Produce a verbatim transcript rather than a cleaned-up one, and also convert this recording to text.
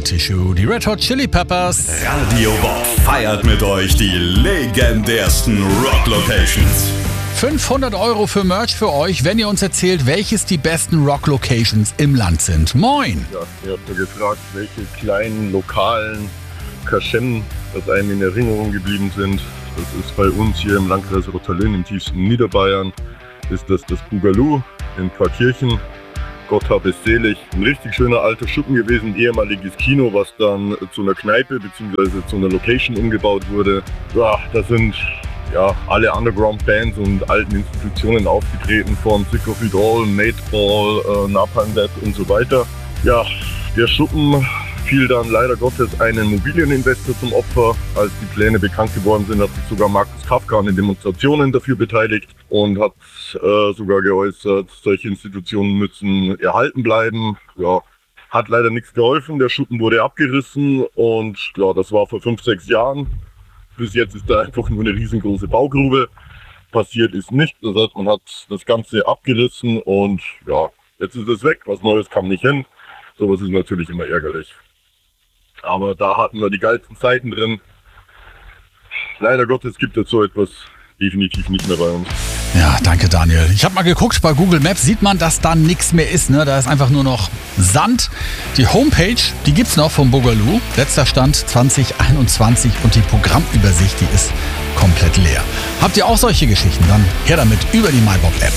Tissue, die Red Hot Chili Peppers. Radio Bob feiert mit euch die legendärsten Rock-Locations. fünfhundert Euro für Merch für euch, wenn ihr uns erzählt, welches die besten Rock-Locations im Land sind. Moin! Ja, ihr habt ja gefragt, welche kleinen, lokalen Kaschem das einem in Erinnerung geblieben sind. Das ist bei uns hier im Landkreis Rottalin im tiefsten Niederbayern. Ist das das Boogaloo in Pfarrkirchen. Gott hab es selig. Ein richtig schöner alter Schuppen gewesen, ein ehemaliges Kino, was dann zu einer Kneipe bzw. zu einer Location umgebaut wurde. Ja, da sind ja, alle Underground-Bands und alten Institutionen aufgetreten, von Sick of It All, Madball, äh, Napalm Death und so weiter. Ja, der Schuppen fiel dann leider Gottes einem Immobilieninvestor zum Opfer. Als die Pläne bekannt geworden sind, hat sich sogar Markus Kafka an den Demonstrationen dafür beteiligt und hat äh, sogar geäußert, solche Institutionen müssen erhalten bleiben. Ja, hat leider nichts geholfen, der Schuppen wurde abgerissen und ja, das war vor fünf, sechs Jahren. Bis jetzt ist da einfach nur eine riesengroße Baugrube. Passiert ist nicht, das heißt, man hat das Ganze abgerissen und ja, jetzt ist es weg, was Neues kam nicht hin. Sowas ist natürlich immer ärgerlich. Aber da hatten wir die geilsten Zeiten drin. Leider Gottes gibt es so etwas definitiv nicht mehr bei uns. Ja, danke Daniel. Ich habe mal geguckt, bei Google Maps sieht man, dass da nichts mehr ist. Ne? Da ist einfach nur noch Sand. Die Homepage, die gibt's noch vom Boogaloo. Letzter Stand zwanzig einundzwanzig und die Programmübersicht, die ist komplett leer. Habt ihr auch solche Geschichten? Dann her damit über die MyBob App.